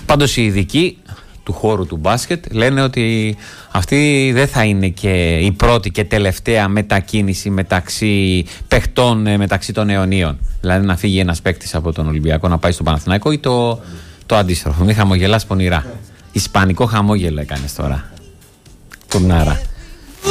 Πάντως οι ειδικοί του χώρου του μπάσκετ λένε ότι αυτή δεν θα είναι και η πρώτη και τελευταία μετακίνηση μεταξύ παιχτών, μεταξύ των αιωνίων. Δηλαδή να φύγει ένας παίκτης από τον Ολυμπιακό να πάει στο Παναθηναϊκό ή το αντίστροφο. Μη χαμογελάς πονηρά. Ισπανικό χαμόγελο έκανες τώρα. Τουρνάρα.